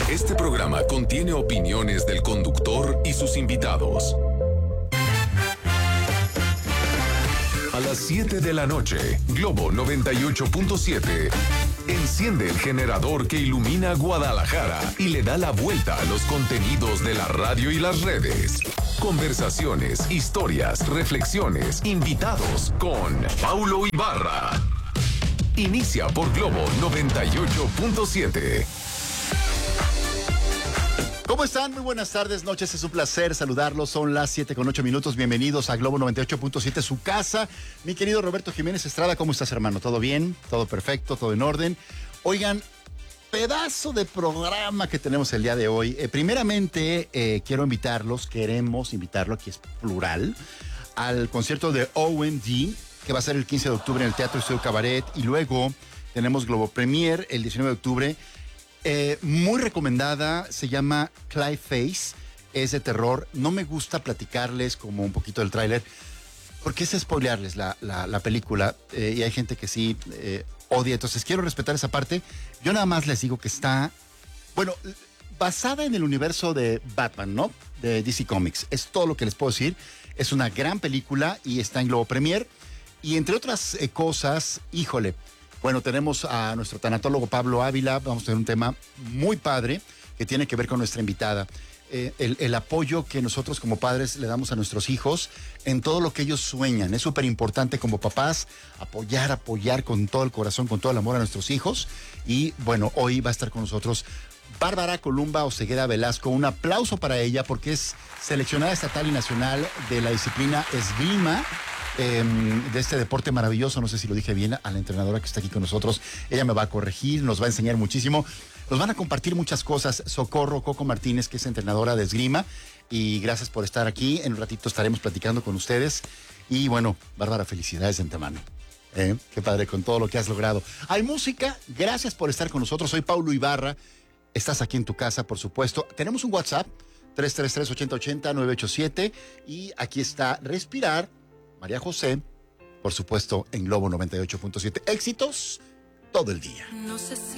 Este programa contiene opiniones del conductor y sus invitados. A las 7 de la noche, Globo 98.7 enciende el generador que ilumina Guadalajara y le da la vuelta a los contenidos de la radio y las redes. Conversaciones, historias, reflexiones, invitados con Paulo Ibarra. Inicia por Globo 98.7. ¿Cómo están? Muy buenas tardes, noches. Es un placer saludarlos. Son las 7:08. Bienvenidos a Globo 98.7, su casa. Mi querido Roberto Jiménez Estrada, ¿cómo estás, hermano? ¿Todo bien? ¿Todo perfecto? ¿Todo en orden? Oigan, pedazo de programa que tenemos el día de hoy. Primeramente, queremos invitarlo, aquí es plural, al concierto de OMD, que va a ser el 15 de octubre en el Teatro Estudio Cabaret. Y luego tenemos Globo Premier el 19 de octubre. Muy recomendada, se llama Clayface, es de terror. No me gusta platicarles como un poquito del tráiler, porque es spoilearles la película, y hay gente que sí odia, entonces quiero respetar esa parte. Yo nada más les digo que está, bueno, basada en el universo de Batman, ¿no? De DC Comics, es todo lo que les puedo decir. Es una gran película y está en Globo Premier, y entre otras cosas, híjole, bueno, tenemos a nuestro tanatólogo Pablo Ávila. Vamos a tener un tema muy padre que tiene que ver con nuestra invitada. El apoyo que nosotros como padres le damos a nuestros hijos en todo lo que ellos sueñan. Es súper importante como papás apoyar con todo el corazón, con todo el amor a nuestros hijos. Y bueno, hoy va a estar con nosotros Bárbara Columba Oseguera Velasco. Un aplauso para ella porque es seleccionada estatal y nacional de la disciplina esgrima. De este deporte maravilloso, no sé si lo dije bien, a la entrenadora que está aquí con nosotros. Ella me va a corregir, nos va a enseñar muchísimo. Nos van a compartir muchas cosas. Socorro Coco Martínez, que es entrenadora de esgrima. Y gracias por estar aquí. En un ratito estaremos platicando con ustedes. Y bueno, Bárbara, felicidades de antemano. Qué padre con todo lo que has logrado. Hay música, gracias por estar con nosotros. Soy Paulo Ibarra. Estás aquí en tu casa, por supuesto. Tenemos un WhatsApp, 333-8080-987. Y aquí está Respirar, María José, por supuesto, en Globo 98.7. Éxitos todo el día. No sé si